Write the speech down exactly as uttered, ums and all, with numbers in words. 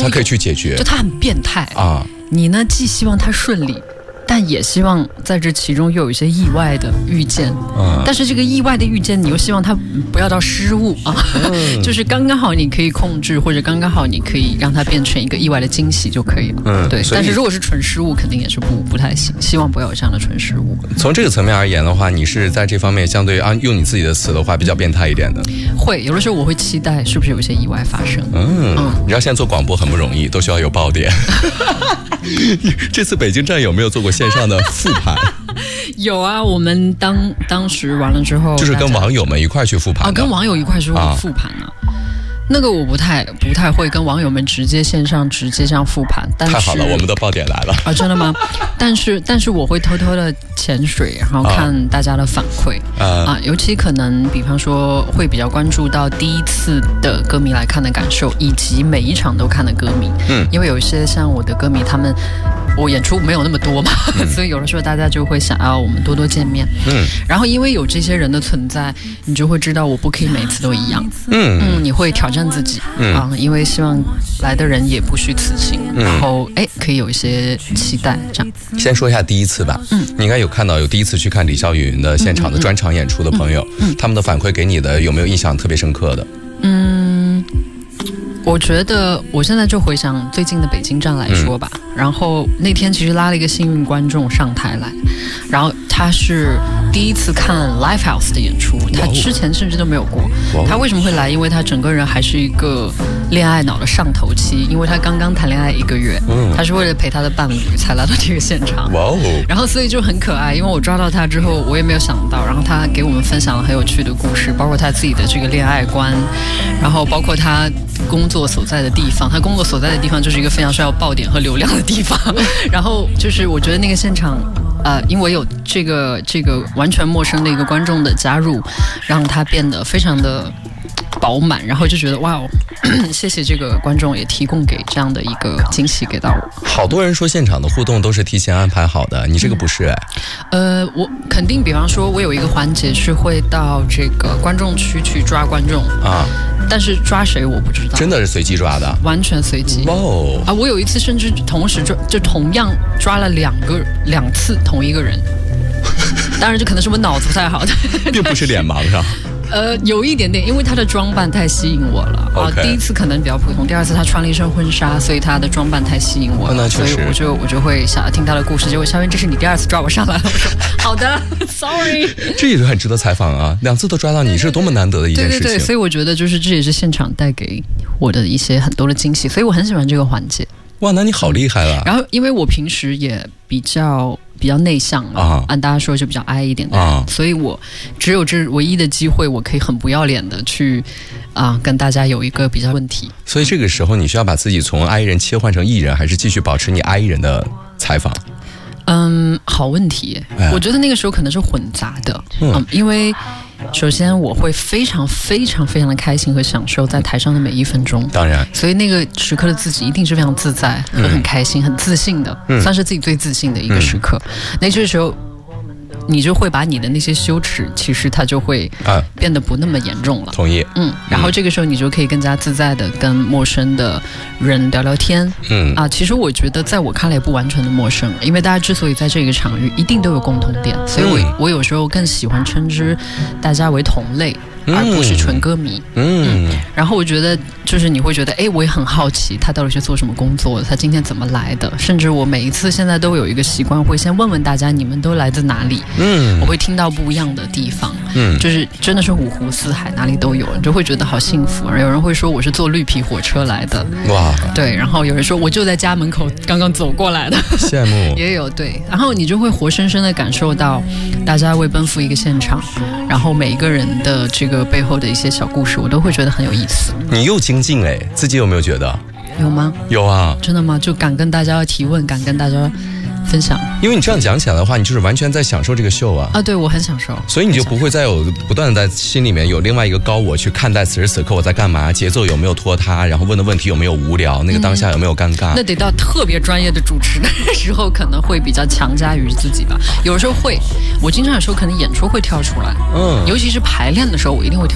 他可以去解决， 就他很变态啊。你呢，既希望他顺利，但也希望在这其中又有一些意外的遇见，嗯、但是这个意外的遇见，你又希望他不要到失误啊，嗯、就是刚刚好你可以控制，或者刚刚好你可以让它变成一个意外的惊喜就可以了。嗯，对。但是如果是纯失误，肯定也是不不太行，希望不要有这样的纯失误。 从这个层面而言的话，你是在这方面相对啊，用你自己的词的话，比较变态一点的。 会有的时候我会期待是不是有一些意外发生。 嗯，嗯你知道现在做广播很不容易，都需要有爆点。这次北京站有没有做过线上的复盘？ 有啊，我们当当时完了之后， 就是跟网友们一块去复盘。 哦，跟网友一块去复盘啊。那个我不太不太会跟网友们直接线上直接这样复盘，但是太好了，我们的爆点来了啊！真的吗？但是但是我会偷偷的潜水，然后看大家的反馈啊, 啊，尤其可能比方说会比较关注到第一次的歌迷来看的感受，以及每一场都看的歌迷，嗯，因为有一些像我的歌迷，他们我演出没有那么多嘛，嗯、所以有的时候大家就会想要我们多多见面，嗯，然后因为有这些人的存在，你就会知道我不可以每次都一样，嗯嗯，你会挑战自己，嗯啊，因为希望来的人也不虚此行，嗯、然后哎可以有一些期待，这样。 先说一下第一次吧，嗯，你应该有看到有第一次去看李霄云的现场的专场演出的朋友，嗯嗯嗯、他们的反馈给你的有没有印象特别深刻的？ 嗯。我觉得我现在就回想最近的北京站来说吧，嗯、然后那天其实拉了一个幸运观众上台来，然后他是第一次看 Live House 的演出，他之前甚至都没有过。他为什么会来？因为他整个人还是一个恋爱脑的上头期，因为他刚刚谈恋爱一个月，嗯、他是为了陪他的伴侣才来到这个现场。哇哦！然后所以就很可爱，因为我抓到他之后，我也没有想到，然后他给我们分享了很有趣的故事，包括他自己的这个恋爱观，然后包括他工作所在的地方，他工作所在的地方就是一个非常需要爆点和流量的地方。然后就是我觉得那个现场，呃，因为有这个这个完全陌生的一个观众的加入，让他变得非常的饱满，然后就觉得哇哦，谢谢这个观众也提供给这样的一个惊喜给到我。 好多人说现场的互动都是提前安排好的，你这个不是哎？ 嗯、呃，我肯定，比方说我有一个环节是会到这个观众区去抓观众啊。但是抓谁我不知道， 真的是随机抓的， 完全随机。哇哦！啊，我有一次甚至同时抓，就同样抓了两个两次同一个人。当然，这可能是我脑子不太好的， 并不是脸盲上。 呃，有一点点，因为他的装扮太吸引我了。啊， okay. 第一次可能比较普通，第二次他穿了一身婚纱，所以他的装扮太吸引我了。 那确实， 所以我就我就会想要听他的故事。结果肖云，这是你第二次抓我上来了。我说好的 ，sorry。 这也是很值得采访啊，两次都抓到你是多么难得的一件事情。 对对对，所以我觉得就是这也是现场带给我的一些很多的惊喜，所以我很喜欢这个环节。 哇，那你好厉害了。 然后，因为我平时也比较比较内向嘛，啊、按大家说就比较哀一点的人，啊、所以我只有这唯一的机会，我可以很不要脸的去啊跟大家有一个比较问题。 所以这个时候，你需要把自己从哀人切换成艺人，还是继续保持你哀人的采访？ 嗯，好问题。哎、我觉得那个时候可能是混杂的，嗯，嗯因为。首先我会非常非常非常的开心和享受在台上的每一分钟， 当然， 所以那个时刻的自己一定是非常自在和很开心、嗯、很自信的、嗯、算是自己最自信的一个时刻、嗯、那这个时候你就会把你的那些羞耻其实它就会变得不那么严重了、啊、 同意。 嗯，然后这个时候你就可以更加自在的跟陌生的人聊聊天。嗯啊，其实我觉得在我看来也不完全的陌生，因为大家之所以在这个场域一定都有共同点，所以我、嗯、我有时候更喜欢称之大家为同类而不是纯歌迷。 嗯, 嗯然后我觉得就是你会觉得哎，我也很好奇他到底是做什么工作的，他今天怎么来的，甚至我每一次现在都有一个习惯会先问问大家你们都来自哪里。嗯，我会听到不一样的地方。嗯，就是真的是五湖四海哪里都有，你就会觉得好幸福。有人会说我是坐绿皮火车来的，哇，对，然后有人说我就在家门口刚刚走过来的， 羡慕也有。对，然后你就会活生生的感受到大家为奔赴一个现场，然后每一个人的这个背后的一些小故事我都会觉得很有意思。 你又精进哎，自己有没有觉得？ 有吗？ 有啊。 真的吗？就敢跟大家提问，敢跟大家分享。 因为你这样讲起来的话，你就是完全在享受这个秀啊。 啊，对，我很享受。 所以你就不会再有不断的在心里面有另外一个高我去看待此时此刻我在干嘛，节奏有没有拖沓，然后问的问题有没有无聊，那个当下有没有尴尬。 嗯、那得到特别专业的主持的时候可能会比较强加于自己吧。有时候会，我经常有时候可能演出会跳出来，嗯，尤其是排练的时候我一定会跳